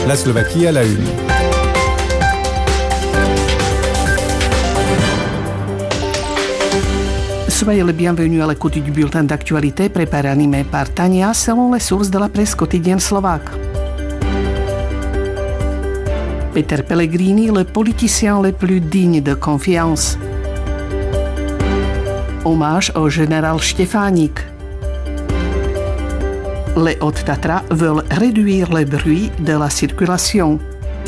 La Slovaquie à la une. Soyez le bienvenu à l'écoute du bulletin d'actualité préparé et animé par Tania selon les sources de la presse quotidienne slovaque. Peter Pellegrini, le politicien le plus digne de confiance. Hommage au général Štefánik. Les Hautes-Tatras veulent réduire le bruit de la circulation.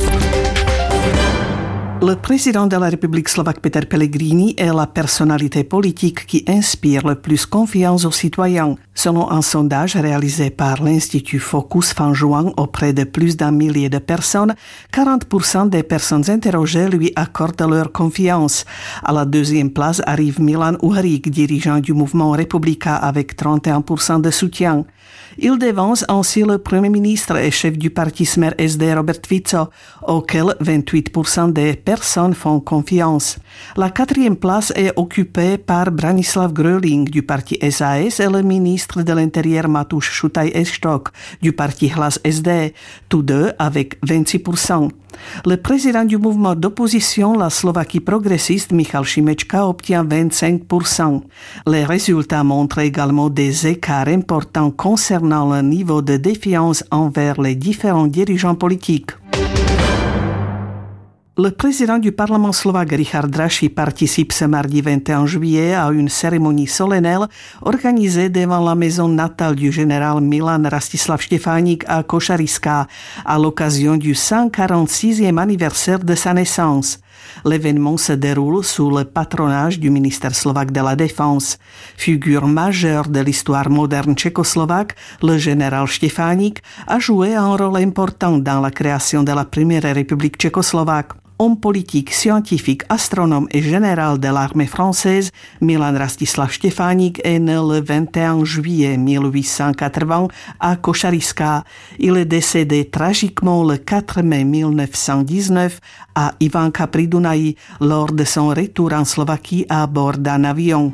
Le président de la République slovaque Peter Pellegrini est la personnalité politique qui inspire le plus confiance aux citoyens. Selon un sondage réalisé par l'Institut Focus fin juin auprès de plus d'un millier de personnes, 40% des personnes interrogées lui accordent leur confiance. À la deuxième place arrive Milan Uhrík, dirigeant du mouvement républicain avec 31% de soutien. Il devance ainsi le Premier ministre et chef du parti Smer SD Robert Fico, auquel 28% des personnes font confiance. La quatrième place est occupée par Branislav Gröling du parti SAS et le ministre de l'Intérieur Matúš Šutaj-Eštok du parti Hlas SD, tous deux avec 26%. Le président du mouvement d'opposition, la Slovaquie progressiste, Michal Šimečka, obtient 25%. Les résultats montrent également des écarts importants concernant le niveau de défiance envers les différents dirigeants politiques. Le président du Parlement slovaque Richard Draši participe ce mardi 21 juillet à une cérémonie solennelle organisée devant la maison natale du général Milan Rastislav Štefánik à Košariska à l'occasion du 146e anniversaire de sa naissance. L'événement se déroule sous le patronage du ministère slovaque de la Défense. Figure majeure de l'histoire moderne tchécoslovaque, le général Štefánik a joué un rôle important dans la création de la première république tchécoslovaque. Homme politique, scientifique, astronome et général de l'armée française, Milan Rastislav Štefánik est né le 21 juillet 1880 à Košariska. Il est décédé tragiquement le 4 mai 1919 à Ivanka pri Dunaji lors de son retour en Slovaquie à bord d'un avion.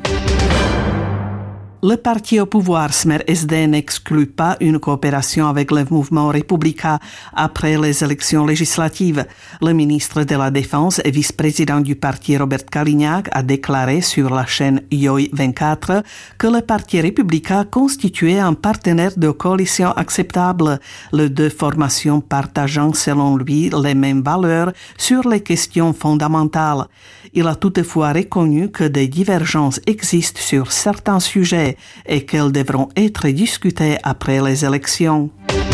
Le parti au pouvoir Smer SD n'exclut pas une coopération avec le mouvement républicain après les élections législatives. Le ministre de la Défense et vice-président du parti Robert Kaliňák a déclaré sur la chaîne Joj 24 que le parti républicain constituait un partenaire de coalition acceptable, les deux formations partageant selon lui les mêmes valeurs sur les questions fondamentales. Il a toutefois reconnu que des divergences existent sur certains sujets et qu'elles devront être discutées après les élections.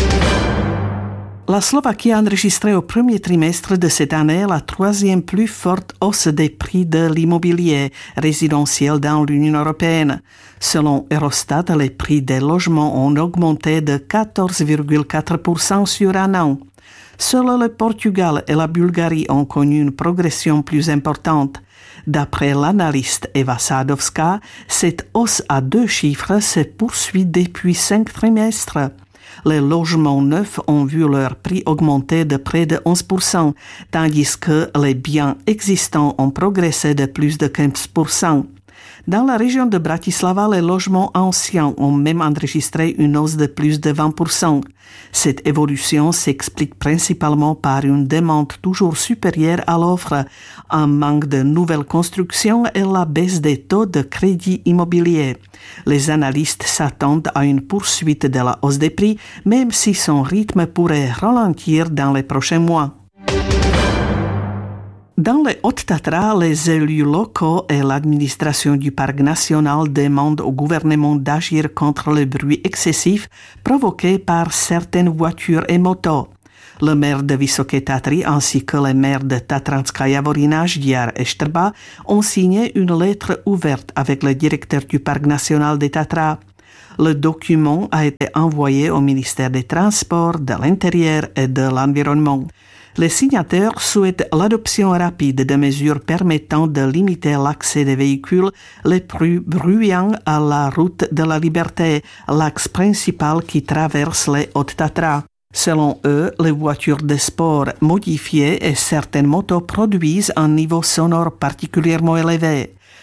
La Slovaquie a enregistré au premier trimestre de cette année la troisième plus forte hausse des prix de l'immobilier résidentiel dans l'Union européenne. Selon Eurostat, les prix des logements ont augmenté de 14,4% sur un an. Seuls le Portugal et la Bulgarie ont connu une progression plus importante. D'après l'analyste Eva Sadovská, cette hausse à deux chiffres se poursuit depuis 5 trimestres. Les logements neufs ont vu leur prix augmenter de près de 11%, tandis que les biens existants ont progressé de plus de 15%. Dans la région de Bratislava, les logements anciens ont même enregistré une hausse de plus de 20%. Cette évolution s'explique principalement par une demande toujours supérieure à l'offre, un manque de nouvelles constructions et la baisse des taux de crédit immobilier. Les analystes s'attendent à une poursuite de la hausse des prix, même si son rythme pourrait ralentir dans les prochains mois. Dans les Hautes-Tatras, les élus locaux et l'administration du parc national demandent au gouvernement d'agir contre le bruit excessif provoqué par certaines voitures et motos. Le maire de Vysoké Tatry ainsi que les maires de Tatranská Javorina, Ždiar et Štrba ont signé une lettre ouverte avec le directeur du parc national des Tatras. Le document a été envoyé au ministère des Transports, de l'Intérieur et de l'Environnement. Les signataires souhaitent l'adoption rapide de mesures permettant de limiter l'accès des véhicules les plus bruyants à la route de la Liberté, l'axe principal qui traverse les Hautes-Tatras. Selon eux, les voitures de sport modifiées et certaines motos produisent un niveau sonore particulièrement élevé.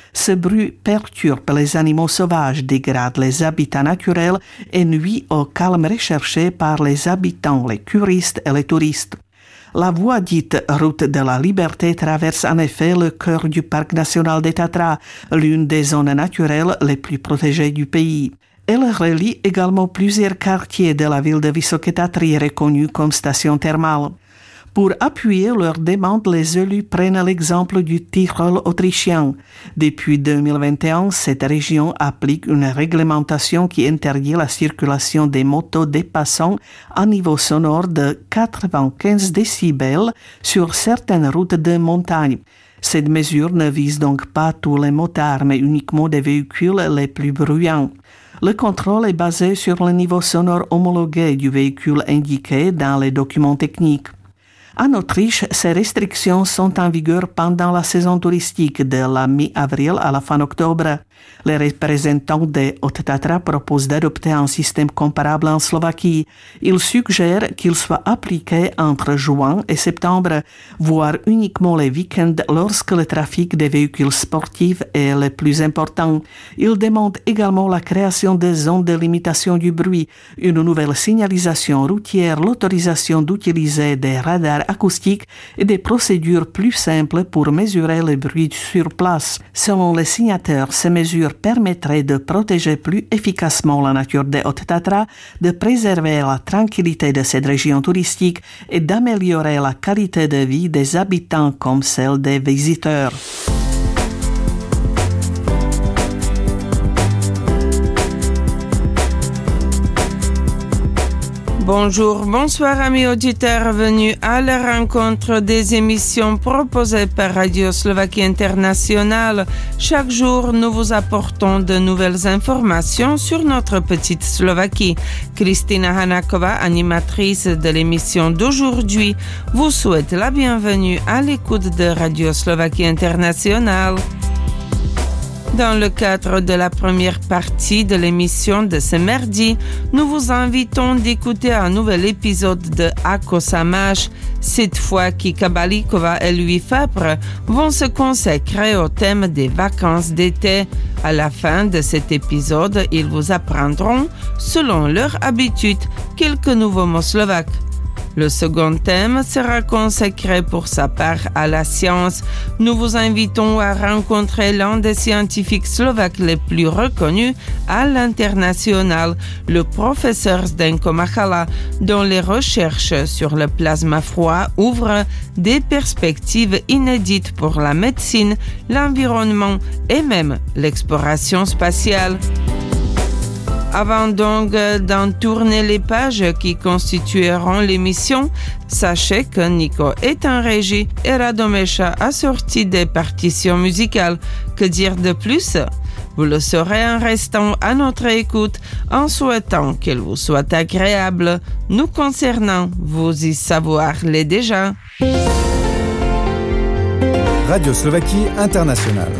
Ce bruit perturbe les animaux sauvages, dégrade les habitats naturels et nuit au calme recherché par les habitants, les curistes et les touristes. La voie dite Route de la Liberté traverse en effet le cœur du Parc national des Tatras, l'une des zones naturelles les plus protégées du pays. Elle relie également plusieurs quartiers de la ville de Vysoké Tatry, reconnue comme station thermale. Pour appuyer leur demande, les élus prennent l'exemple du Tyrol autrichien. Depuis 2021, cette région applique une réglementation qui interdit la circulation des motos dépassant un niveau sonore de 95 décibels sur certaines routes de montagne. Cette mesure ne vise donc pas tous les motards, mais uniquement des véhicules les plus bruyants. Le contrôle est basé sur le niveau sonore homologué du véhicule indiqué dans les documents techniques. En Autriche, ces restrictions sont en vigueur pendant la saison touristique de la mi-avril à la fin octobre. Les représentants des Hautes-Tatras proposent d'adopter un système comparable en Slovaquie. Ils suggèrent qu'il soit appliqué entre juin et septembre, voire uniquement les week-ends lorsque le trafic des véhicules sportifs est le plus important. Ils demandent également la création des zones de limitation du bruit, une nouvelle signalisation routière, l'autorisation d'utiliser des radars acoustiques et des procédures plus simples pour mesurer le bruit sur place. Selon les signataires, ces mesures permettraient de protéger plus efficacement la nature des Hautes-Tatras, de préserver la tranquillité de cette région touristique et d'améliorer la qualité de vie des habitants comme celle des visiteurs. Bonjour, bonsoir amis auditeurs venus à la rencontre des émissions proposées par Radio Slovaquie Internationale. Chaque jour, nous vous apportons de nouvelles informations sur notre petite Slovaquie. Kristina Hanáková, animatrice de l'émission d'aujourd'hui, vous souhaite la bienvenue à l'écoute de Radio Slovaquie Internationale. Dans le cadre de la première partie de l'émission de ce mardi, nous vous invitons d'écouter un nouvel épisode de Ako sa máš. Cette fois, Kika Balíková et Louis Fabre vont se consacrer au thème des vacances d'été. À la fin de cet épisode, ils vous apprendront, selon leur habitude, quelques nouveaux mots slovaques. Le second thème sera consacré pour sa part à la science. Nous vous invitons à rencontrer l'un des scientifiques slovaques les plus reconnus à l'international, le professeur Zdenko Machala, dont les recherches sur le plasma froid ouvrent des perspectives inédites pour la médecine, l'environnement et même l'exploration spatiale. Avant donc d'en tourner les pages qui constitueront l'émission, sachez que Nico est en régie et Radomesha a sorti des partitions musicales. Que dire de plus? Vous le saurez en restant à notre écoute, en souhaitant qu'elle vous soit agréable. Nous concernant, vous y savoir-les déjà. Radio Slovaquie Internationale.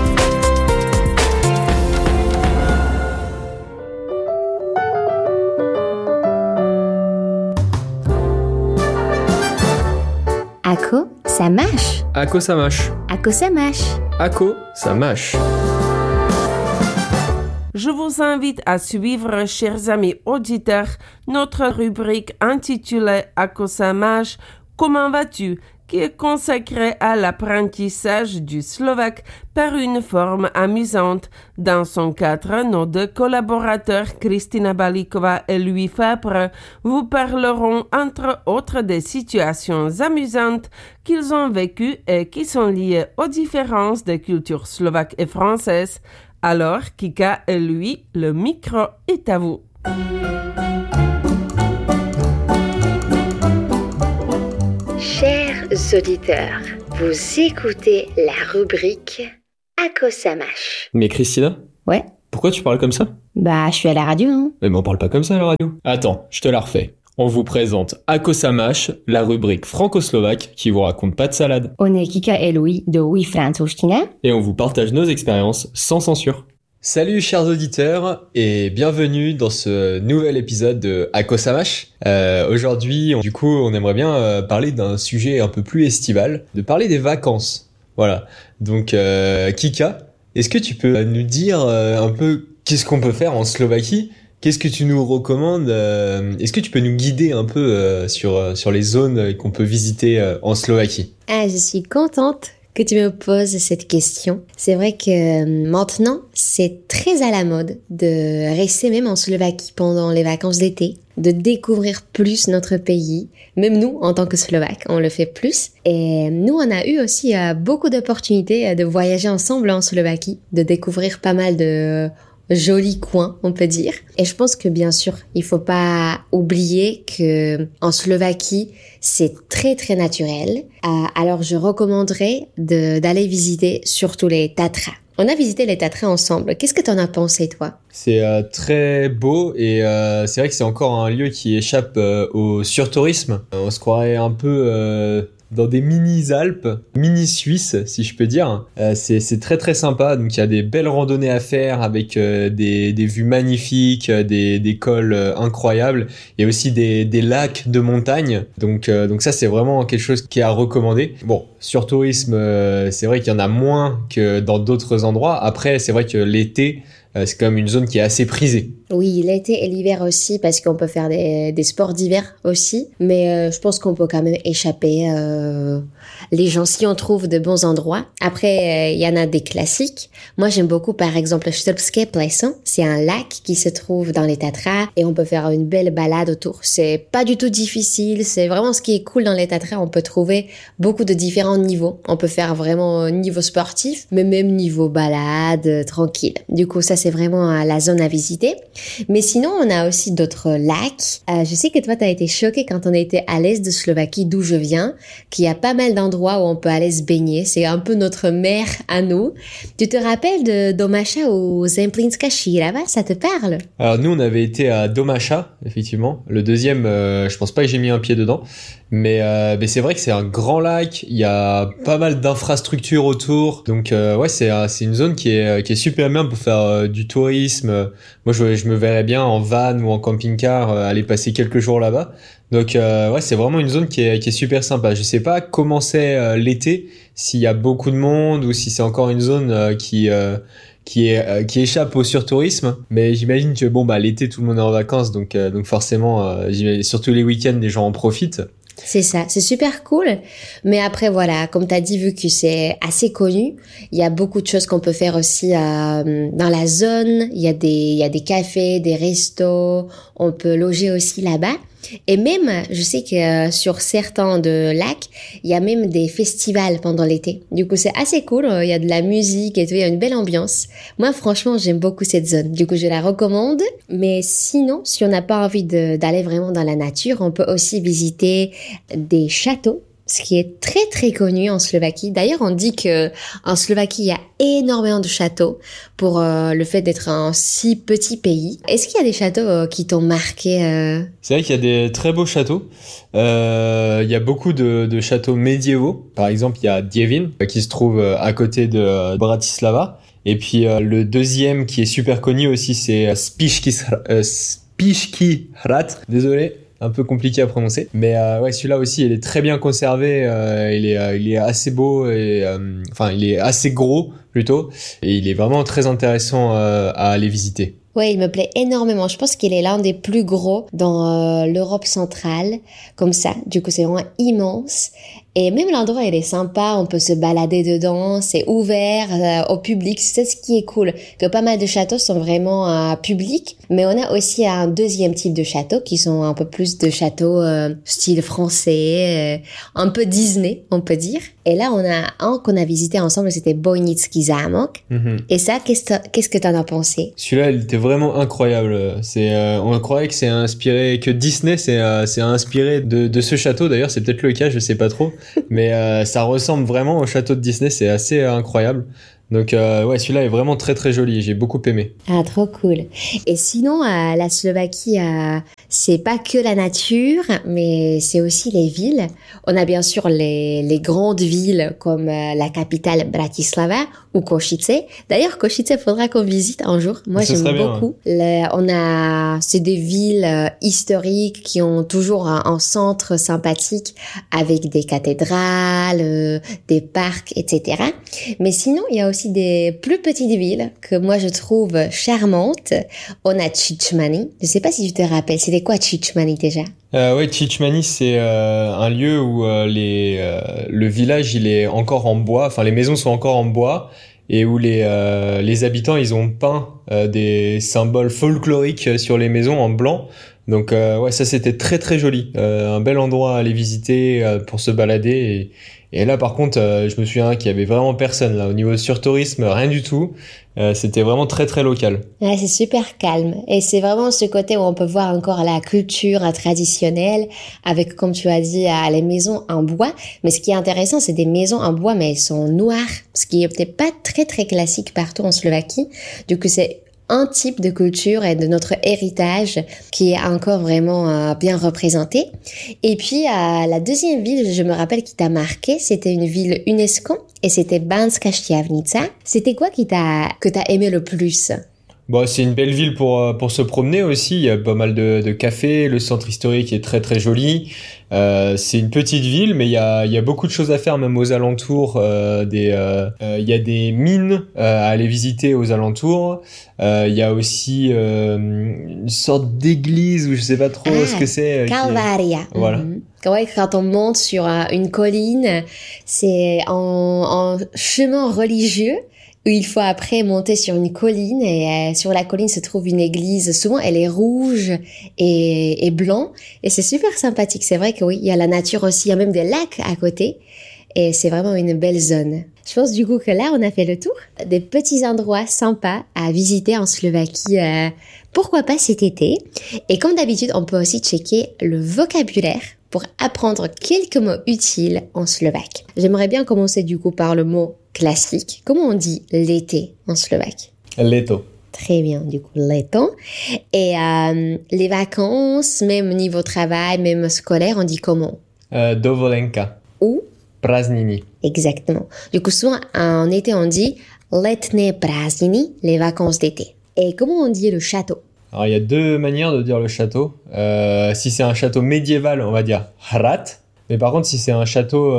Ako sa máš? Ako sa máš? Ako sa máš? Ako sa máš? Je vous invite à suivre, chers amis auditeurs, notre rubrique intitulée Ako sa máš, comment vas-tu, qui est consacrée à l'apprentissage du slovaque par une forme amusante. Dans son cadre, nos deux collaborateurs, Kristina Balíková et Louis Fabre, vous parleront entre autres des situations amusantes qu'ils ont vécues et qui sont liées aux différences des cultures slovaques et françaises. Alors, Kika et Louis, le micro est à vous. Chers auditeurs, vous écoutez la rubrique Ako sa máš. Mais Christina, Ouais. pourquoi tu parles comme ça? Bah, je suis à la radio, non? Mais on parle pas comme ça à la radio. Attends, je te la refais. On vous présente Ako sa máš, la rubrique franco-slovaque qui vous raconte pas de salade. On est Kika et Louis de Oui Francouzština. Et on vous partage nos expériences sans censure. Salut chers auditeurs et bienvenue dans ce nouvel épisode de Ako sa máš. Aujourd'hui, on aimerait bien parler d'un sujet un peu plus estival, de parler des vacances. Voilà. Donc Kika, Est-ce que tu peux nous dire un peu qu'est-ce qu'on peut faire en Slovaquie? Qu'est-ce que tu nous recommandes? Est-ce que tu peux nous guider un peu sur les zones qu'on peut visiter en Slovaquie? Ah, je suis contente que tu me poses cette question. C'est vrai que maintenant, c'est très à la mode de rester même en Slovaquie pendant les vacances d'été, de découvrir plus notre pays. Même nous, en tant que Slovaques, on le fait plus. Et nous, on a eu aussi beaucoup d'opportunités de voyager ensemble en Slovaquie, de découvrir pas mal de joli coin, on peut dire. Et je pense que bien sûr, il faut pas oublier que en Slovaquie, c'est très très naturel. Alors je recommanderais d'aller visiter surtout les Tatras. On a visité les Tatras ensemble. Qu'est-ce que t'en as pensé, toi? C'est très beau et c'est vrai que c'est encore un lieu qui échappe au surtourisme. On se croirait un peu dans des mini-Alpes, mini-Suisses, si je peux dire. C'est très très sympa. Donc il y a des belles randonnées à faire avec des vues magnifiques, des cols incroyables. Il y a aussi des lacs de montagne. Donc ça c'est vraiment quelque chose qui est à recommander. Bon, sur tourisme, c'est vrai qu'il y en a moins que dans d'autres endroits. Après, c'est vrai que l'été, c'est quand même une zone qui est assez prisée. Oui, l'été et l'hiver aussi, parce qu'on peut faire des sports d'hiver aussi. Mais je pense qu'on peut quand même échapper les gens si on trouve de bons endroits. Après, il y en a des classiques. Moi, j'aime beaucoup, par exemple, le Štrbské pleso. C'est un lac qui se trouve dans les Tatras et on peut faire une belle balade autour. C'est pas du tout difficile. C'est vraiment ce qui est cool dans les Tatras. On peut trouver beaucoup de différents niveaux. On peut faire vraiment niveau sportif, mais même niveau balade, tranquille. Du coup, ça, c'est vraiment la zone à visiter. Mais sinon, on a aussi d'autres lacs. Je sais que toi, t'as été choqué quand on était à l'est de Slovaquie, d'où je viens, qu'il y a pas mal d'endroits où on peut aller se baigner. C'est un peu notre mer à nous. Tu te rappelles de Domaša ou Zemplínska Šírava? Ça te parle? Alors nous, on avait été à Domaša, effectivement. Le deuxième, je pense pas que j'ai mis un pied dedans. Mais c'est vrai que c'est un grand lac, il y a pas mal d'infrastructures autour, donc ouais c'est une zone qui est super bien pour faire du tourisme. Moi je me verrais bien en van ou en camping-car aller passer quelques jours là-bas. Donc ouais c'est vraiment une zone qui est super sympa. Je sais pas comment c'est l'été, s'il y a beaucoup de monde ou si c'est encore une zone qui échappe au surtourisme, mais j'imagine que bon l'été tout le monde est en vacances, donc forcément surtout les week-ends les gens en profitent. C'est ça, c'est super cool. Mais après, voilà, comme tu as dit, vu que c'est assez connu, il y a beaucoup de choses qu'on peut faire aussi dans la zone. Il y a des cafés, des restos. On peut loger aussi là-bas. Et même, je sais que sur certains de lacs, il y a même des festivals pendant l'été. Du coup, c'est assez cool. Il y a de la musique et tout. Il y a une belle ambiance. Moi, franchement, j'aime beaucoup cette zone. Du coup, je la recommande. Mais sinon, si on n'a pas envie d'aller vraiment dans la nature, on peut aussi visiter des châteaux, ce qui est très très connu en Slovaquie. D'ailleurs, on dit que en Slovaquie, il y a énormément de châteaux pour le fait d'être un si petit pays. Est-ce qu'il y a des châteaux qui t'ont marqué C'est vrai qu'il y a des très beaux châteaux. Il y a beaucoup de châteaux médiévaux. Par exemple, il y a Děvín qui se trouve à côté de Bratislava. Et puis le deuxième qui est super connu aussi, c'est Spišský hrad. Désolé. Un peu compliqué à prononcer, mais ouais celui-là aussi il est très bien conservé, il est assez beau et il est assez gros plutôt et il est vraiment très intéressant à aller visiter. Ouais, il me plaît énormément. Je pense qu'il est l'un des plus gros dans l'Europe centrale, comme ça. Du coup, c'est vraiment immense. Et même l'endroit, il est sympa. On peut se balader dedans. C'est ouvert au public. C'est ce qui est cool. Que pas mal de châteaux sont vraiment publics. Mais on a aussi un deuxième type de châteaux qui sont un peu plus de châteaux style français, un peu Disney, on peut dire. Et là, on a un qu'on a visité ensemble. C'était Bojnický zámok. Et ça, qu'est-ce que t'en as pensé? Celui-là, il était vraiment incroyable. On croyait que c'est inspiré, que Disney c'est inspiré de ce château. D'ailleurs, c'est peut-être le cas, je sais pas trop. Mais ça ressemble vraiment au château de Disney, c'est assez incroyable. Donc ouais, celui-là est vraiment très très joli, j'ai beaucoup aimé. Ah, trop cool. Et sinon, la Slovaquie, c'est pas que la nature, mais c'est aussi les villes. On a bien sûr les grandes villes comme la capitale Bratislava ou Košice. D'ailleurs, Košice, faudra qu'on visite un jour. Moi, j'aime beaucoup. Ouais. C'est des villes historiques qui ont toujours un centre sympathique avec des cathédrales, des parcs, etc. Mais sinon, il y a aussi aussi des plus petites villes que moi je trouve charmantes. On a Chichmani. Je sais pas si tu te rappelles, c'était quoi Chichmani déjà? Oui, Chichmani, c'est un lieu où le village il est encore en bois, enfin les maisons sont encore en bois et où les habitants ils ont peint des symboles folkloriques sur les maisons en blanc. Donc ouais, ça c'était très très joli, un bel endroit à aller visiter pour se balader et là par contre je me souviens qu'il y avait vraiment personne là au niveau surtourisme, rien du tout. C'était vraiment très très local. Ouais, c'est super calme et c'est vraiment ce côté où on peut voir encore la culture traditionnelle avec, comme tu as dit, les maisons en bois. Mais ce qui est intéressant, c'est des maisons en bois mais elles sont noires, ce qui est peut-être pas très très classique partout en Slovaquie. Du coup, c'est un type de culture et de notre héritage qui est encore vraiment bien représenté. Et puis, la deuxième ville, je me rappelle, qui t'a marqué, c'était une ville UNESCO et c'était Banská Štiavnica. C'était quoi que t'as aimé le plus? Bon, c'est une belle ville pour se promener aussi. Il y a pas mal de cafés. Le centre historique est très très joli. C'est une petite ville, mais il y a beaucoup de choses à faire même aux alentours. Il y a des mines à aller visiter aux alentours. Il y a aussi une sorte d'église où je sais pas trop ce que c'est. Calvaria. Voilà. Ouais, quand on monte sur une colline, c'est en chemin religieux. Où il faut après monter sur une colline et sur la colline se trouve une église. Souvent, elle est rouge et blanc et c'est super sympathique. C'est vrai que oui, il y a la nature aussi, il y a même des lacs à côté et c'est vraiment une belle zone. Je pense du coup que là, on a fait le tour des petits endroits sympas à visiter en Slovaquie. Pourquoi pas cet été? Et comme d'habitude, on peut aussi checker le vocabulaire pour apprendre quelques mots utiles en slovaque. J'aimerais bien commencer du coup par le mot classique. Comment on dit l'été en slovaque? Leto. Très bien, du coup, leto. Et les vacances, même niveau travail, même scolaire, on dit comment? Dovolenka. Ou? Prázdniny. Exactement. Du coup, souvent, en été, on dit letné prázdniny, les vacances d'été. Et comment on dit le château? Alors, il y a deux manières de dire le château. Si c'est un château médiéval, on va dire hrad. Mais par contre, si c'est un château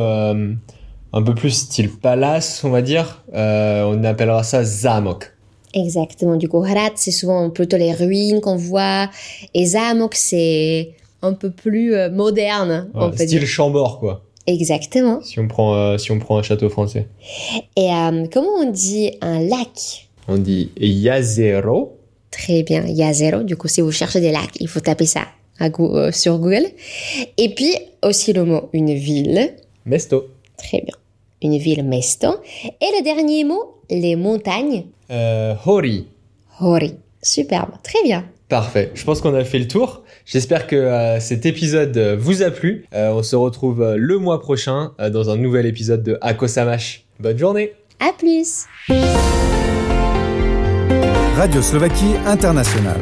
un peu plus style palace, on va dire, on appellera ça zámok. Exactement. Du coup, hrad, c'est souvent plutôt les ruines qu'on voit. Et zámok, c'est un peu plus moderne, on peut style dire. Chambord, quoi. Exactement. Si on prend un château français. Et comment on dit un lac? On dit jazero. Très bien, jazero. Du coup, si vous cherchez des lacs, il faut taper ça sur Google. Et puis, aussi le mot une ville. Mesto. Très bien. Une ville, mesto. Et le dernier mot, les montagnes. Hori. Hori. Superbe. Très bien. Parfait. Je pense qu'on a fait le tour. J'espère que cet épisode vous a plu. On se retrouve le mois prochain dans un nouvel épisode de Ako Samash. Bonne journée. À plus. Radio Slovaquie Internationale.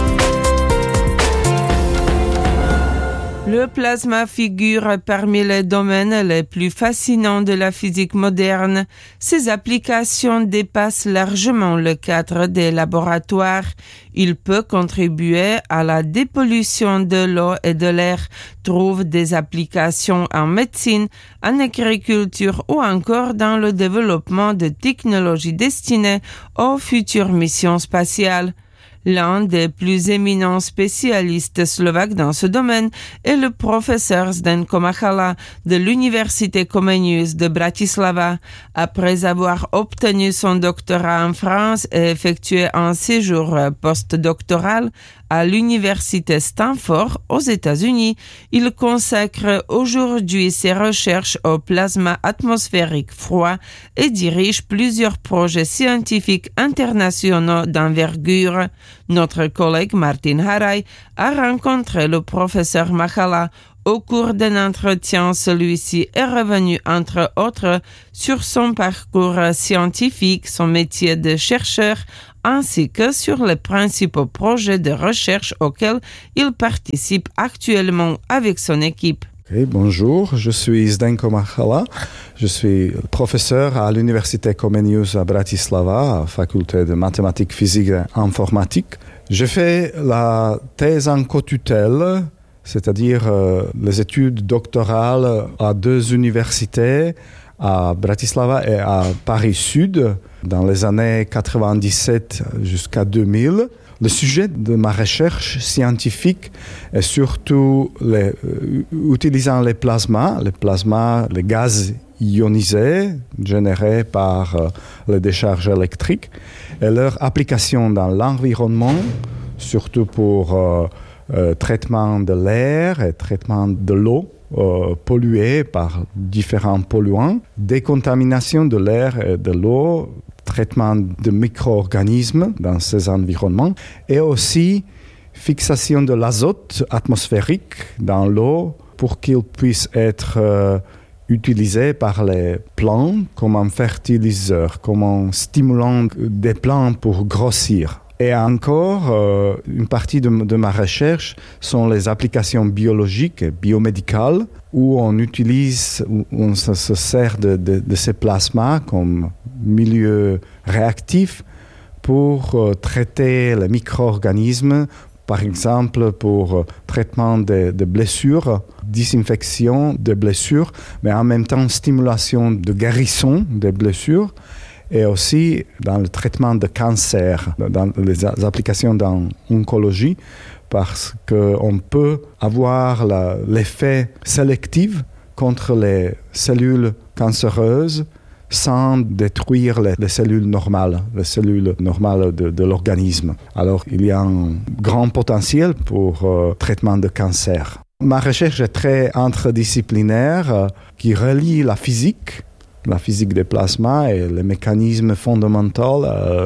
Le plasma figure parmi les domaines les plus fascinants de la physique moderne. Ses applications dépassent largement le cadre des laboratoires. Il peut contribuer à la dépollution de l'eau et de l'air, trouve des applications en médecine, en agriculture ou encore dans le développement de technologies destinées aux futures missions spatiales. L'un des plus éminents spécialistes slovaques dans ce domaine est le professeur Zdenko Machala de l'Université Comenius de Bratislava. Après avoir obtenu son doctorat en France et effectué un séjour postdoctoral à l'Université Stanford aux États-Unis, il consacre aujourd'hui ses recherches au plasma atmosphérique froid et dirige plusieurs projets scientifiques internationaux d'envergure. Notre collègue Martin Haray a rencontré le professeur Machala. Au cours d'un entretien, celui-ci est revenu, entre autres, sur son parcours scientifique, son métier de chercheur, ainsi que sur les principaux projets de recherche auxquels il participe actuellement avec son équipe. Okay, bonjour, je suis Zdenko Machala, je suis professeur à l'Université Comenius à Bratislava, à la faculté de mathématiques, physique et informatique. Je fais la thèse en co-tutelle c'est-à-dire les études doctorales à 2 universités, à Bratislava et à Paris Sud, dans les années 97 jusqu'à 2000. Le sujet de ma recherche scientifique est surtout utilisant les plasmas, les gaz ionisés générés par les décharges électriques et leur application dans l'environnement, surtout pour traitement de l'air et traitement de l'eau polluée par différents polluants, décontamination de l'air et de l'eau, traitement de micro-organismes dans ces environnements et aussi fixation de l'azote atmosphérique dans l'eau pour qu'il puisse être utilisé par les plantes comme un fertiliseur, comme un stimulant des plantes pour grossir. Et encore, une partie de ma recherche sont les applications biologiques et biomédicales où on se sert de ces plasmas comme milieu réactif pour traiter les micro-organismes, par exemple pour traitement de blessures, désinfection de blessures, mais en même temps stimulation de guérison des blessures, et aussi dans le traitement de cancer, dans les applications dans l'oncologie, parce qu'on peut avoir l'effet sélectif contre les cellules cancéreuses sans détruire les cellules normales de l'organisme. Alors, il y a un grand potentiel pour traitement de cancer. Ma recherche est très interdisciplinaire qui relie la physique des plasmas et les mécanismes fondamentaux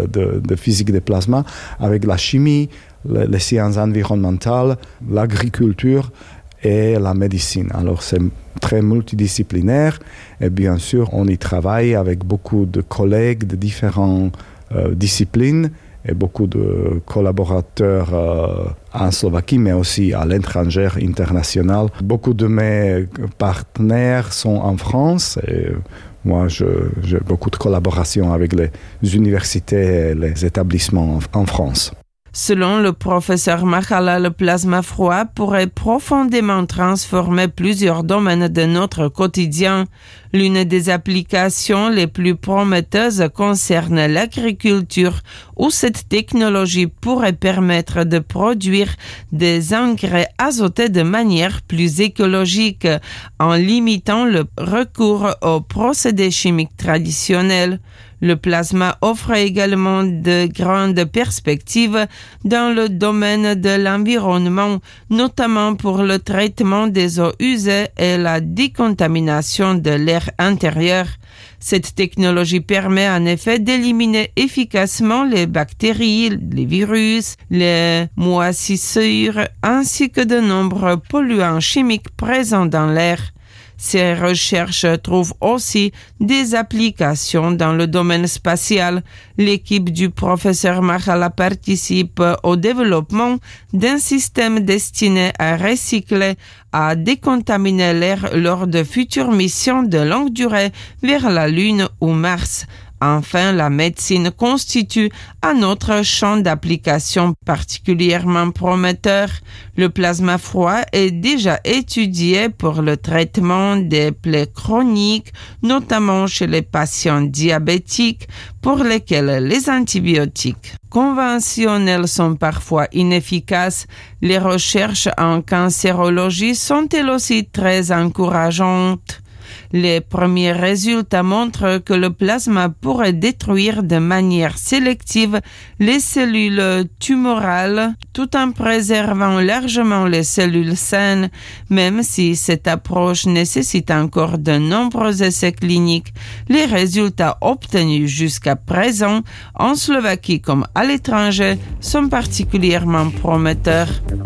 de physique des plasmas avec la chimie, les sciences environnementales, l'agriculture et la médecine. Alors c'est très multidisciplinaire et bien sûr on y travaille avec beaucoup de collègues de différentes disciplines et beaucoup de collaborateurs en Slovaquie, mais aussi à l'étranger, international. Beaucoup de mes partenaires sont en France et moi, j'ai beaucoup de collaboration avec les universités et les établissements en France. Selon le professeur Machala, le plasma froid pourrait profondément transformer plusieurs domaines de notre quotidien. L'une des applications les plus prometteuses concerne l'agriculture, où cette technologie pourrait permettre de produire des engrais azotés de manière plus écologique, en limitant le recours aux procédés chimiques traditionnels. Le plasma offre également de grandes perspectives dans le domaine de l'environnement, notamment pour le traitement des eaux usées et la décontamination de l'air intérieur. Cette technologie permet en effet d'éliminer efficacement les bactéries, les virus, les moisissures ainsi que de nombreux polluants chimiques présents dans l'air. Ces recherches trouvent aussi des applications dans le domaine spatial. L'équipe du professeur Machala participe au développement d'un système destiné à recycler, à décontaminer l'air lors de futures missions de longue durée vers la Lune ou Mars. Enfin, la médecine constitue un autre champ d'application particulièrement prometteur. Le plasma froid est déjà étudié pour le traitement des plaies chroniques, notamment chez les patients diabétiques, pour lesquels les antibiotiques conventionnels sont parfois inefficaces. Les recherches en cancérologie sont elles aussi très encourageantes. Les premiers résultats montrent que le plasma pourrait détruire de manière sélective les cellules tumorales tout en préservant largement les cellules saines, même si cette approche nécessite encore de nombreux essais cliniques. Les résultats obtenus jusqu'à présent, en Slovaquie comme à l'étranger, sont particulièrement prometteurs.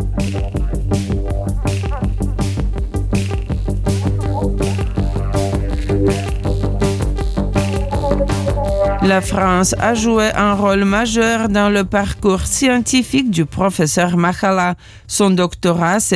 La France a joué un rôle majeur dans le parcours scientifique du professeur Machala. Son doctorat s'est